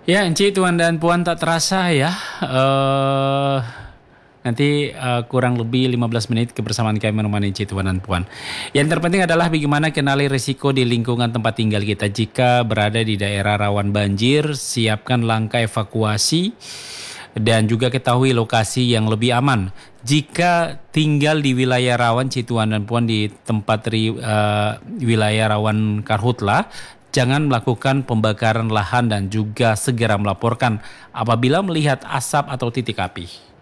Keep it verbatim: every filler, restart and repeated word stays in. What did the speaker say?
Ya, Enci, Tuan dan Puan tak terasa ya. eh nanti eh, kurang lebih lima belas menit kebersamaan kami menemani Enci, Tuan dan Puan. Yang terpenting adalah bagaimana kenali risiko di lingkungan tempat tinggal kita. Jika berada di daerah rawan banjir, siapkan langkah evakuasi dan juga ketahui lokasi yang lebih aman. Jika tinggal di wilayah rawan Cituan dan Puan di tempat ri, eh, wilayah rawan karhutla, jangan melakukan pembakaran lahan dan juga segera melaporkan apabila melihat asap atau titik api.